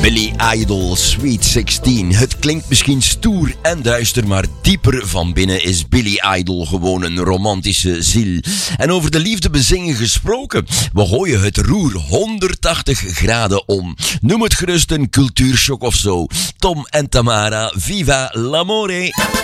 Billy Idol, Sweet 16. Het klinkt misschien stoer en duister, maar dieper van binnen is Billy Idol gewoon een romantische ziel. En over de liefde bezingen gesproken, we gooien het roer 180 graden om. Noem het gerust een cultuurshock of zo. Tom en Tamara, viva l'amore!